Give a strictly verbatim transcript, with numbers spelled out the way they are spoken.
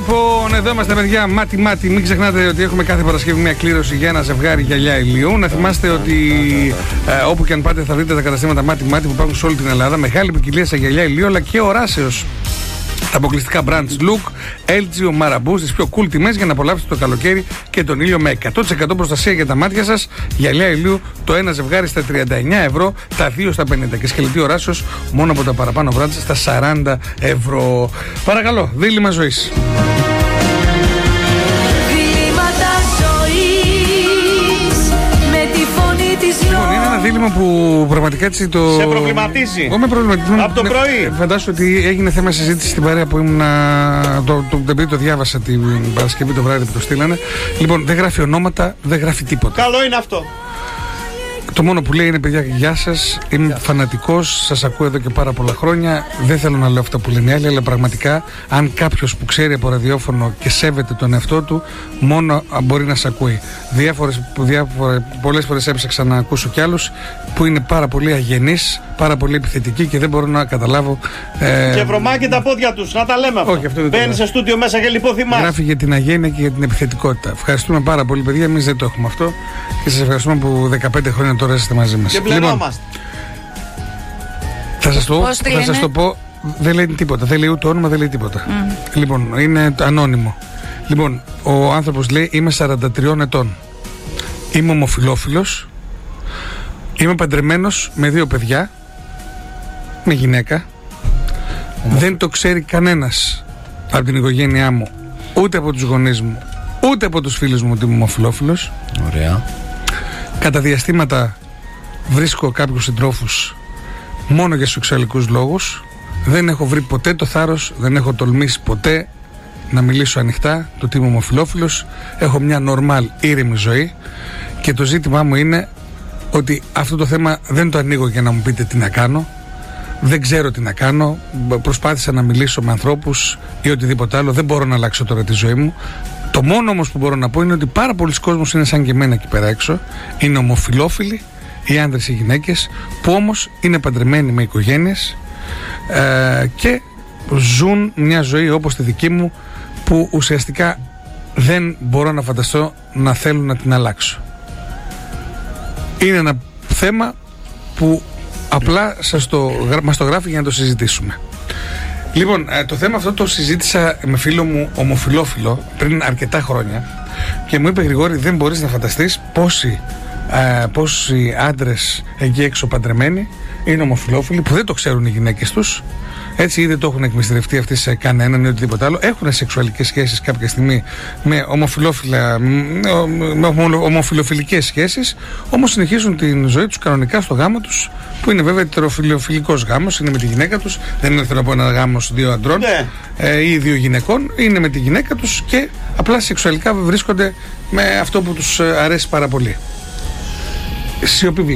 Λοιπόν, εδώ είμαστε παιδιά, μάτι μάτι. Μην ξεχνάτε ότι έχουμε κάθε Παρασκευή μια κλήρωση για ένα ζευγάρι γυαλιά ηλίου. Να θυμάστε ότι ε, όπου και αν πάτε θα βρείτε τα καταστήματα μάτι μάτι που υπάρχουν σε όλη την Ελλάδα. Μεγάλη ποικιλία σε γυαλιά ηλίου αλλά και οράσεως. Τα αποκλειστικά brands Look, ελ τζι, Marabou, στις πιο cool τιμές για να απολαύσετε το καλοκαίρι και τον ήλιο με εκατό τοις εκατό προστασία για τα μάτια σας. Γυαλιά ηλίου το ένα ζευγάρι στα τριάντα εννέα ευρώ, τα δύο στα πενήντα και σκελετή οράσεως μόνο από τα παραπάνω brands στα σαράντα ευρώ. Παρακαλώ, δίλημμα ζωής. Λοιπόν, είναι ένα δίλημμα που πραγματικά έτσι το. Σε προβληματίζει. Εγώ με προβληματίζει. Από το πρωί. Φαντάσου ότι έγινε θέμα συζήτηση στην παρέα που ήμουν. Το, το, το, το διάβασα την Παρασκευή το βράδυ που το στείλανε. Λοιπόν, δεν γράφει ονόματα, δεν γράφει τίποτα. Καλό είναι αυτό. Το μόνο που λέει είναι παιδιά, γεια σας. Είμαι φανατικός, σας ακούω εδώ και πάρα πολλά χρόνια. Δεν θέλω να λέω αυτά που λένε οι άλλοι, αλλά πραγματικά, αν κάποιος που ξέρει από ραδιόφωνο και σέβεται τον εαυτό του, μόνο μπορεί να σας ακούει. Διάφορες, διάφορες, πολλές φορές έψαξα να ακούσω κι άλλους που είναι πάρα πολύ αγενείς, πάρα πολύ επιθετικοί και δεν μπορώ να καταλάβω. Ε, και βρωμάκι τα πόδια τους, να τα λέμε αυτό. Όχι, αυτό δεν Μπαίνει σε στούντιο μέσα και λιποθυμάς. Γράφει για την αγένεια και για την επιθετικότητα. Ευχαριστούμε πάρα πολύ, παιδιά. Εμείς δεν το έχουμε αυτό και σας ευχαριστούμε που δεκαπέντε χρόνια τώρα είστε μαζί μας. Και μπλενόμαστε. Λοιπόν, θα σας το, θα σας το πω, δεν λέει τίποτα. Δεν λέει ούτε όνομα, δεν λέει τίποτα. Mm. Λοιπόν, είναι ανώνυμο. Λοιπόν, ο άνθρωπος λέει: είμαι σαράντα τριών ετών. Είμαι ομοφυλόφιλος. Είμαι παντρεμένος με δύο παιδιά. Με γυναίκα. Mm. Δεν το ξέρει κανένας από την οικογένειά μου, ούτε από τους γονείς μου, ούτε από τους φίλους μου ότι είμαι ομοφυλόφιλος. Ωραία. Κατά διαστήματα βρίσκω κάποιους συντρόφους μόνο για σεξουαλικούς λόγους. Δεν έχω βρει ποτέ το θάρρος, δεν έχω τολμήσει ποτέ να μιλήσω ανοιχτά το ότι είμαι ομοφυλόφιλος. Έχω μια νορμάλ ήρεμη ζωή και το ζήτημά μου είναι ότι αυτό το θέμα δεν το ανοίγω για να μου πείτε τι να κάνω. Δεν ξέρω τι να κάνω. Προσπάθησα να μιλήσω με ανθρώπους ή οτιδήποτε άλλο. Δεν μπορώ να αλλάξω τώρα τη ζωή μου. Το μόνο όμως που μπορώ να πω είναι ότι πάρα πολλοί κόσμος είναι σαν και εμένα εκεί πέρα έξω. Είναι ομοφυλόφιλοι, οι άνδρες, οι γυναίκες, που όμως είναι παντρεμένοι με οικογένειες ε, και ζουν μια ζωή όπως τη δική μου, που ουσιαστικά δεν μπορώ να φανταστώ να θέλουν να την αλλάξω. Είναι ένα θέμα που απλά σας το, μας το γράφει για να το συζητήσουμε. Λοιπόν, το θέμα αυτό το συζήτησα με φίλο μου ομοφυλόφιλο πριν αρκετά χρόνια και μου είπε: Γρηγόρη, δεν μπορείς να φανταστείς πόσοι, ε, πόσοι άντρες εκεί έξω παντρεμένοι είναι ομοφυλόφιλοι που δεν το ξέρουν οι γυναίκες τους. Έτσι, ή δεν το έχουν εκμυστηρευτεί αυτοί σε κανέναν ή οτιδήποτε άλλο. Έχουν σεξουαλικές σχέσεις κάποια στιγμή με ομοφυλόφιλα, με ομοφυλοφιλικές σχέσεις, όμως συνεχίζουν την ζωή τους κανονικά στο γάμο τους, που είναι βέβαια ετεροφιλοφιλικός γάμος, είναι με τη γυναίκα τους. Δεν είναι, θέλω να πω, ένα γάμος δύο αντρών ναι. ε, ή δύο γυναικών. Είναι με τη γυναίκα τους και απλά σεξουαλικά βρίσκονται με αυτό που τους αρέσει πάρα πολύ. Σιωπή.